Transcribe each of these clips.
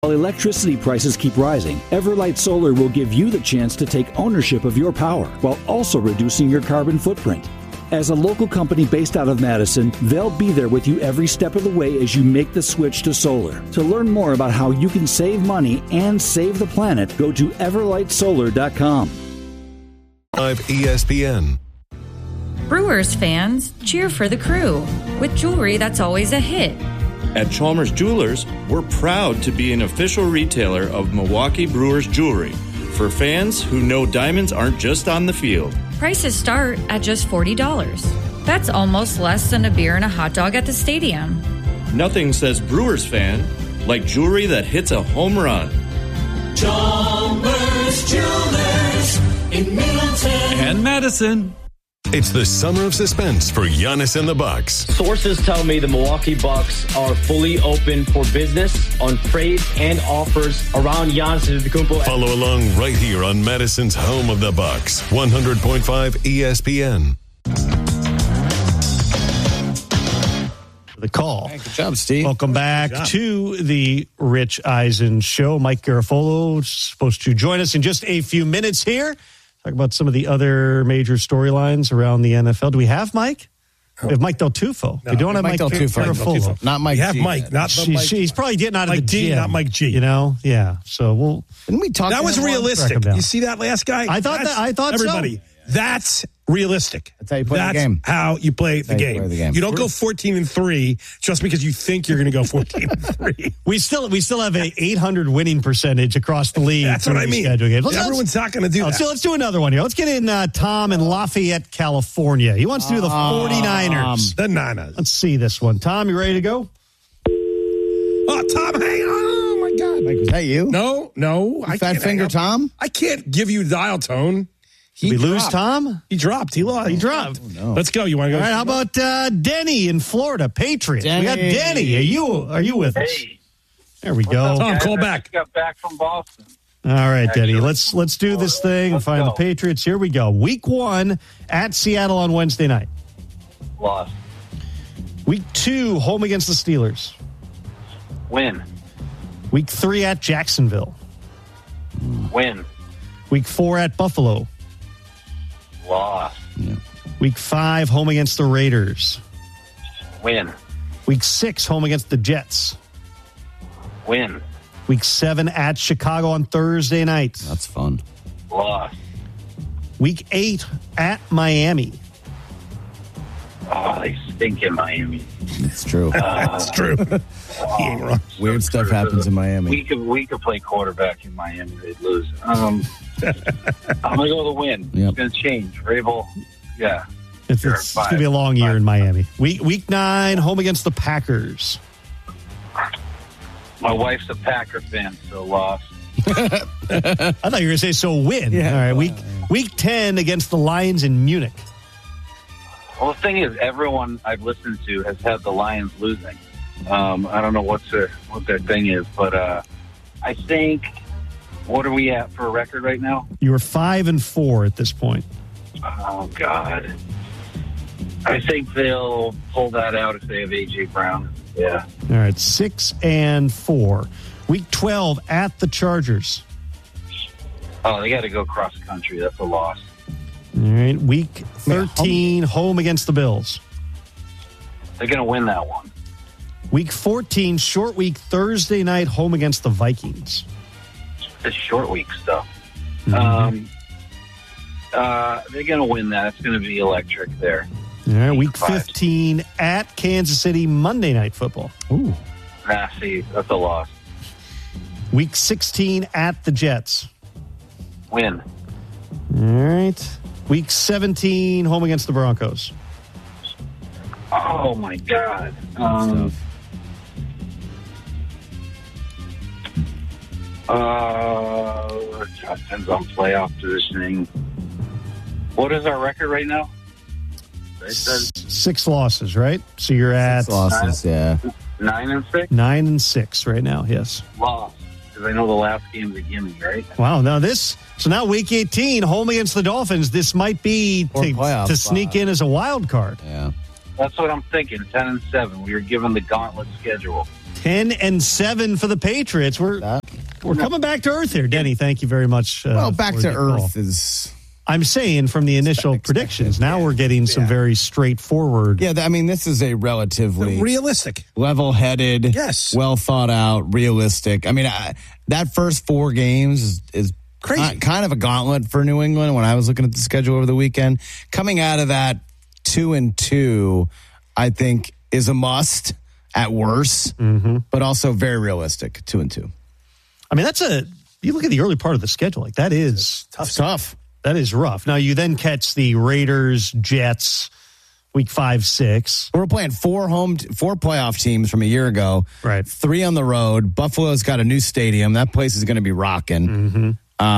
While electricity prices keep rising, Everlight Solar will give you the chance to take ownership of your power while also reducing your carbon footprint. As a local company based out of Madison, they'll be there with you every step of the way as you make the switch to solar. To learn more about how you can save money and save the planet, go to everlightsolar.com. 5 ESPN. Brewers fans, cheer for the crew with jewelry that's always a hit. At Chalmers Jewelers, we're proud to be an official retailer of Milwaukee Brewers jewelry for fans who know diamonds aren't just on the field. Prices start at just $40. That's almost less than a beer and a hot dog at the stadium. Nothing says Brewers fan like jewelry that hits a home run. Chalmers Jewelers in Middleton and Madison. It's the summer of suspense for Giannis and the Bucks. Sources tell me the Milwaukee Bucks are fully open for business on trades and offers around Giannis Antetokounmpo. Follow along right here on Madison's home of the Bucks, 100.5 ESPN. The call. Hey, good job, Steve. Welcome back to the Rich Eisen Show. Mike Garafolo is supposed to join us in just a few minutes here. Talk about some of the other major storylines around the NFL. Do we have Mike? We have Mike Del Tufo. No, we don't have Mike Del Tufo. Not Mike G. We have Mike, not the Mike. He's probably getting out of the G, gym. not Mike G. You know? Yeah. So we'll. Didn't we talk? That was realistic. You see that last guy? I thought everybody. So. That's realistic. That's how you play the game. That's how you play the game. You don't go 14-3 just because you think you're going to go 14-3. We still have a 800 winning percentage across the league. That's what I mean. Everyone's not going to do that. Let's do another one here. Let's get in Tom in Lafayette, California. He wants to do the 49ers. The Niners. Let's see this one. Tom, you ready to go? Oh, Tom, hang on. Oh, my God. Mike, was that you? No. Fat finger Tom? I can't give you dial tone. Did we lose Tom? He dropped. He lost. He dropped. Oh, no. Let's go. You want to go? All right. How about Denny in Florida, Patriots? We got Denny. Are you with us? There we go. Tom, call back. I got back from Boston. All right, Denny. Let's do this thing and find the Patriots. Here we go. Week 1 at Seattle on Wednesday night. Lost. Week 2 home against the Steelers. Win. Week 3 at Jacksonville. Win. Week 4 at Buffalo. Lost. Yeah. Week 5 home against the Raiders. Win. Week 6 home against the Jets. Win. Week 7 at Chicago on Thursday night. That's fun. Lost. Week 8 at Miami. Oh, they stink in Miami. It's true. That's true. He ain't wrong. Weird stuff happens in Miami. We could play quarterback in Miami. They'd lose. I'm going to go the win. Yep. It's going to change. Vrabel, yeah. It's going to be a long year in Miami. Week 9 home against the Packers. My wife's a Packer fan, so lost. I thought you were going to say so win. Yeah. All right. Week 10 against the Lions in Munich. Well, the thing is, everyone I've listened to has had the Lions losing. I don't know what their thing is, but I think, what are we at for a record right now? You are 5-4 at this point. Oh, God. I think they'll pull that out if they have A.J. Brown. Yeah. All right, 6-4. Week 12 at the Chargers. Oh, they got to go cross country. That's a loss. All right, week 13 home against the Bills. They're going to win that one. Week 14 short week Thursday night home against the Vikings. This short week stuff. Mm-hmm. They're going to win that. It's going to be electric there. All right, week 15 at Kansas City Monday Night Football. Ooh. See, that's a loss. Week 16 at the Jets. Win. All right. Week 17 home against the Broncos. Oh, my God. Depends on playoff positioning. What is our record right now? 6 losses, right? So you're at 6 losses, 9-6? 9-6 right now, yes. Lost. Because I know the last game's a gimme, right? Wow, now week 18, home against the Dolphins, this might be to sneak in as a wild card. Yeah. That's what I'm thinking, 10-7. We were given the gauntlet schedule. 10-7 for the Patriots. We're coming back to earth here, Denny. Thank you very much. Back to earth is. I'm saying from the initial predictions. Now we're getting some very straightforward. Yeah, I mean, this is a relatively realistic, level-headed, well thought out, realistic. I mean, that first 4 games is crazy. Kind of a gauntlet for New England. When I was looking at the schedule over the weekend, coming out of that 2-2, I think is a must at worst, but also very realistic. 2-2. I mean, you look at the early part of the schedule, like that is tough. That is rough. Now you then catch the Raiders, Jets, week 5, 6. We're playing 4 playoff teams from a year ago. Right. 3 on the road. Buffalo's got a new stadium. That place is going to be rocking.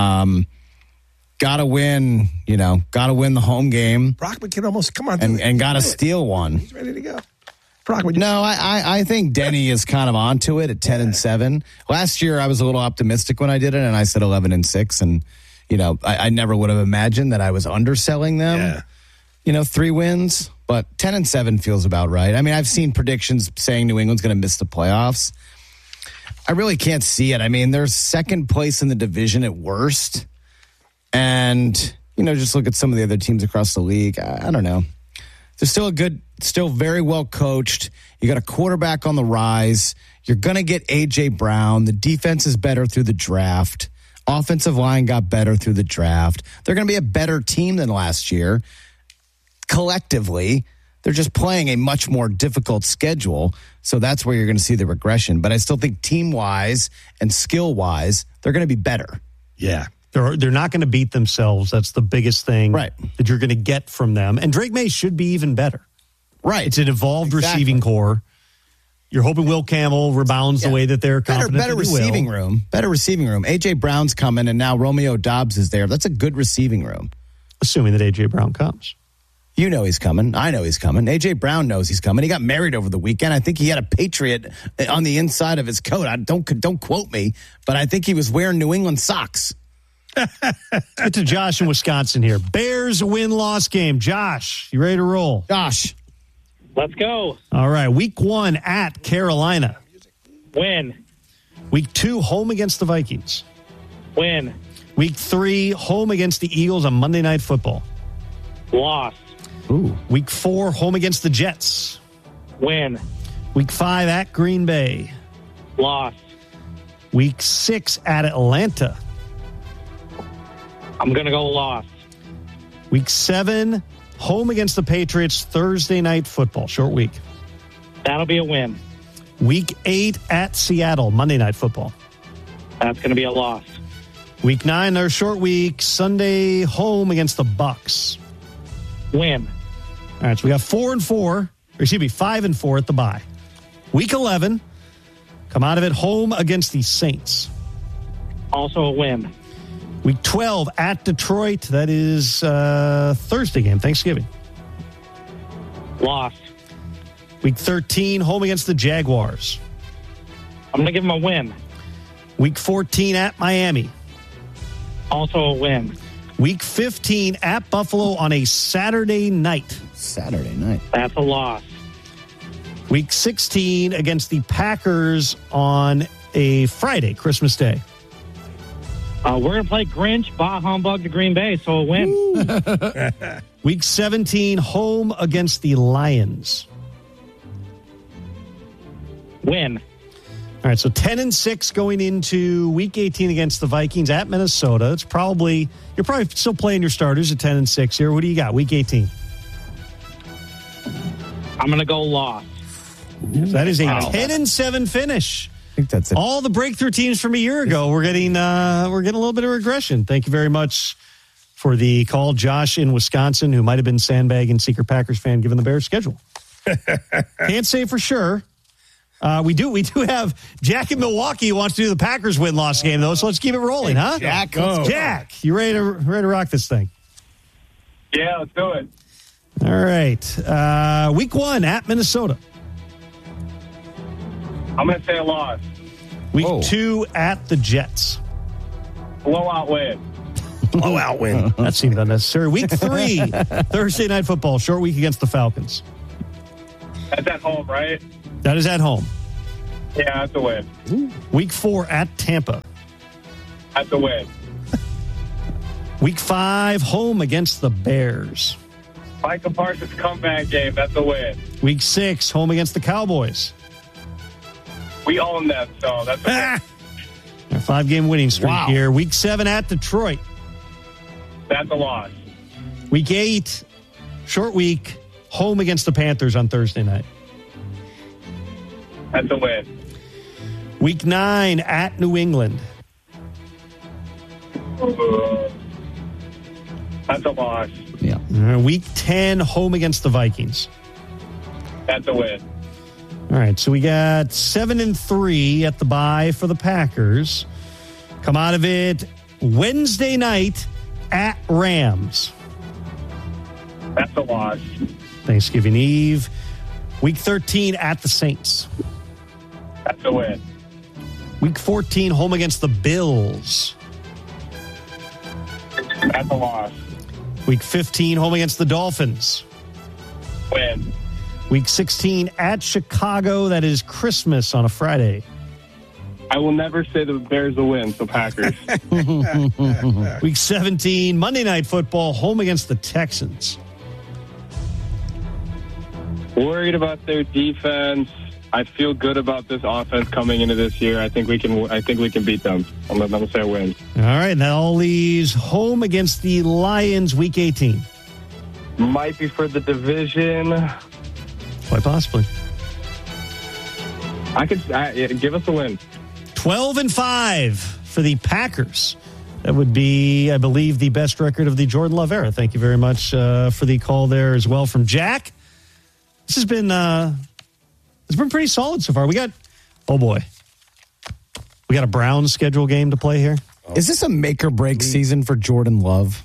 Got to win, got to win the home game. Brockman can almost come on. And got to steal one. He's ready to go. Brockman. No, I think Denny is kind of onto it at 10-7. Last year, I was a little optimistic when I did it, and I said 11-6. And, I never would have imagined that I was underselling them. 3 wins. But 10-7 feels about right. I mean, I've seen predictions saying New England's going to miss the playoffs. I really can't see it. I mean, they're second place in the division at worst. And, just look at some of the other teams across the league. I don't know. They're still very well coached. You got a quarterback on the rise. You're going to get A.J. Brown. The defense is better through the draft. Offensive line got better through the draft. They're going to be a better team than last year. Collectively, they're just playing a much more difficult schedule. So that's where you're going to see the regression. But I still think team-wise and skill-wise, they're going to be better. Yeah. They're not going to beat themselves. That's the biggest thing that you're going to get from them. And Drake May should be even better. Right. It's an evolved receiving core. You're hoping Will Campbell rebounds the way that they're confident better receiving room. Better receiving room. A.J. Brown's coming, and now Romeo Doubs is there. That's a good receiving room. Assuming that A.J. Brown comes. You know he's coming. I know he's coming. A.J. Brown knows he's coming. He got married over the weekend. I think he had a Patriot on the inside of his coat. Don't quote me, but I think he was wearing New England socks. Get to Josh in Wisconsin here. Bears win-loss game. Josh, you ready to roll? Josh. Let's go. All right. Week 1 at Carolina. Win. Week 2, home against the Vikings. Win. Week 3, home against the Eagles on Monday Night Football. Loss. Ooh. Week 4, home against the Jets. Win. Week 5 at Green Bay. Loss. Week 6 at Atlanta. I'm going to go loss. Week 7, home against the Patriots, Thursday Night Football, short week. That'll be a win. Week 8 at Seattle, Monday Night Football. That's going to be a loss. Week 9, their short week, Sunday, home against the Bucks. Win. All right, so we got 5-4 at the bye. Week 11, come out of it home against the Saints. Also a win. Week 12 at Detroit. That is Thursday game, Thanksgiving. Loss. Week 13, home against the Jaguars. I'm going to give them a win. Week 14 at Miami. Also a win. Week 15 at Buffalo on a Saturday night. That's a loss. Week 16 against the Packers on a Friday, Christmas Day. We're going to play Grinch, bah humbug to Green Bay, so a win. Week 17, home against the Lions. Win. All right, so 10-6 going into Week 18 against the Vikings at Minnesota. You're probably still playing your starters at 10-6 here. What do you got, Week 18? I'm going to go loss. That is a 10-7 finish. I think that's it. All the breakthrough teams from a year ago, we're getting a little bit of regression. Thank you very much for the call, Josh in Wisconsin, who might have been sandbagging secret Packers fan given the Bears schedule. Can't say for sure. We do have Jack in Milwaukee who wants to do the Packers win-loss game though, so let's keep it rolling, huh? Jack, you ready to rock this thing? Yeah, let's do it. All right. Week 1 at Minnesota. I'm going to say a loss. Week 2 at the Jets. Blowout win. Blowout win. That seemed unnecessary. Week 3, Thursday Night Football, short week against the Falcons. That's at home, right? That is at home. Yeah, that's a win. Week 4 at Tampa. That's a win. Week 5, home against the Bears. Micah Parsons comeback game. That's a win. Week 6, home against the Cowboys. We own them, so that's a win. A 5-game winning streak here. Week 7 at Detroit. That's a loss. Week 8, short week, home against the Panthers on Thursday night. That's a win. Week 9 at New England. That's a loss. Yeah. Week 10, home against the Vikings. That's a win. All right, so we got 7-3 at the bye for the Packers. Come out of it Wednesday night at Rams. That's a loss. Thanksgiving Eve. Week 13 at the Saints. That's a win. Week 14, home against the Bills. That's a loss. Week 15, home against the Dolphins. Win. Week 16 at Chicago. That is Christmas on a Friday. I will never say the Bears will win, so Packers. Week 17, Monday Night Football, home against the Texans. Worried about their defense. I feel good about this offense coming into this year. I think we can beat them. I'm going to say a win. All right, that all leaves home against the Lions, Week 18. Might be for the division. Quite possibly. Give us a win. 12-5 for the Packers. That would be, I believe, the best record of the Jordan Love era. Thank you very much for the call there as well from Jack. This has been it's been pretty solid so far. We got a Browns schedule game to play here. Is this a make or break season for Jordan Love?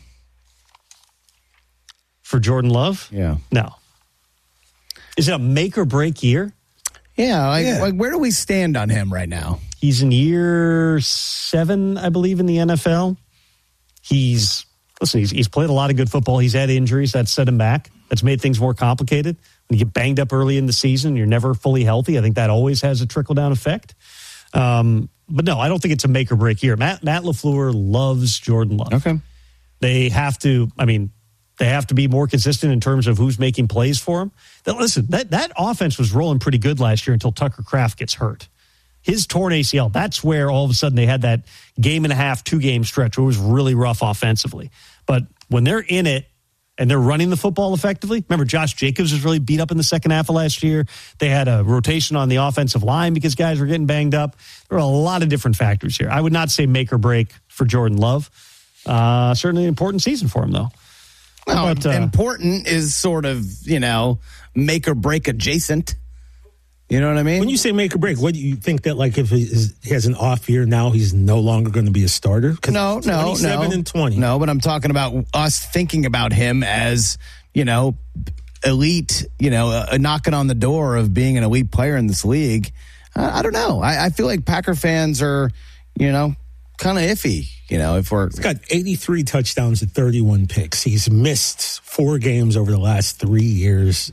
For Jordan Love? Yeah. No. Is it a make or break year? Yeah, like where do we stand on him right now? He's in year 7, I believe, in the NFL. He's played a lot of good football. He's had injuries that set him back. That's made things more complicated. When you get banged up early in the season, you're never fully healthy. I think that always has a trickle-down effect. But no, I don't think it's a make or break year. Matt LaFleur loves Jordan Love. Okay. They have to be more consistent in terms of who's making plays for him. Listen, that offense was rolling pretty good last year until Tucker Kraft gets hurt. His torn ACL, that's where all of a sudden they had that 1.5 2-game stretch where it was really rough offensively. But when they're in it and they're running the football effectively, remember Josh Jacobs was really beat up in the second half of last year. They had a rotation on the offensive line because guys were getting banged up. There are a lot of different factors here. I would not say make or break for Jordan Love. Certainly an important season for him, though. Well, important is sort of, make or break adjacent. You know what I mean? When you say make or break, what do you think that, like, if he has an off year now, he's no longer going to be a starter? No. 27 and 20. No, but I'm talking about us thinking about him as, elite, knocking on the door of being an elite player in this league. I don't know. I feel like Packer fans are, kind of iffy. He's got 83 touchdowns and 31 picks. He's missed 4 games over the last 3 years.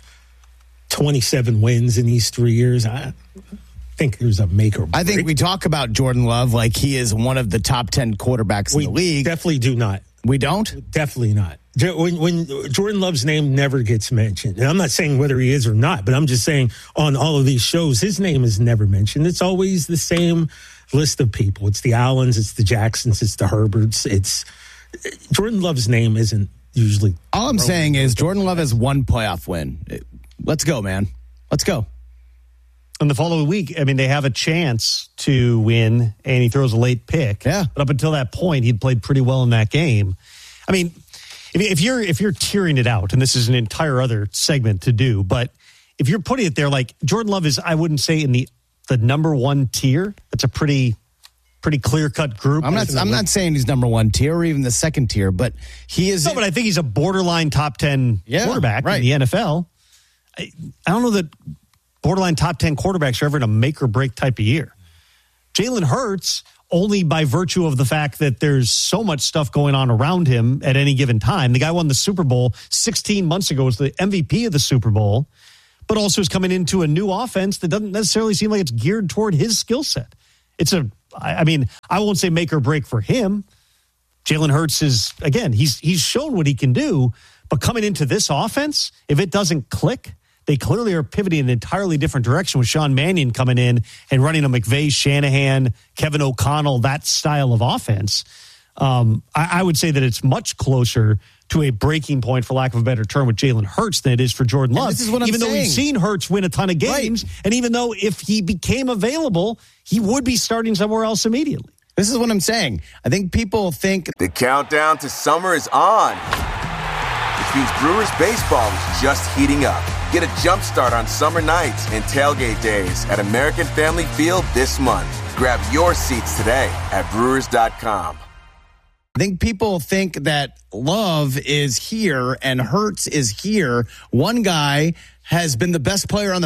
27 wins in these 3 years. I think there's a make or break. I think we talk about Jordan Love like he is one of the top 10 quarterbacks in the league. Definitely do not. We don't? Definitely not. When Jordan Love's name never gets mentioned, and I'm not saying whether he is or not, but I'm just saying on all of these shows, his name is never mentioned. It's always the same list of people. It's the Allens, it's the Jacksons, it's the Herberts. It's Jordan Love's name isn't usually. All I'm saying is Jordan Love has 1 playoff win. Let's go, man. Let's go. And the following week, they have a chance to win, and he throws a late pick. Yeah. But up until that point, he'd played pretty well in that game. If you're tearing it out, and this is an entire other segment to do, but if you're putting it there, like Jordan Love is, I wouldn't say in the number 1 tier. That's a pretty clear-cut group. I'm not saying he's number 1 tier or even the second tier, but he is. No, but I think he's a borderline top 10 quarterback in the NFL. I don't know that borderline top 10 quarterbacks are ever in a make or break type of year. Jalen Hurts, only by virtue of the fact that there's so much stuff going on around him at any given time. The guy won the Super Bowl 16 months ago, was the MVP of the Super Bowl. but also is coming into a new offense that doesn't necessarily seem like it's geared toward his skill set. I won't say make or break for him. Jalen Hurts is, again, he's shown what he can do, but coming into this offense, if it doesn't click, they clearly are pivoting in an entirely different direction with Sean Mannion coming in and running a McVay, Shanahan, Kevin O'Connell, that style of offense. I would say that it's much closer to a breaking point, for lack of a better term, with Jalen Hurts than it is for Jordan Love. This is what I'm saying. Though we've seen Hurts win a ton of games, right. And even though if he became available, he would be starting somewhere else immediately. This is what I'm saying. I think people think the countdown to summer is on, which means Brewers baseball is just heating up. Get a jump start on summer nights and tailgate days at American Family Field this month. Grab your seats today at Brewers.com. I think people think that Love is here and Hurts is here. One guy has been the best player on the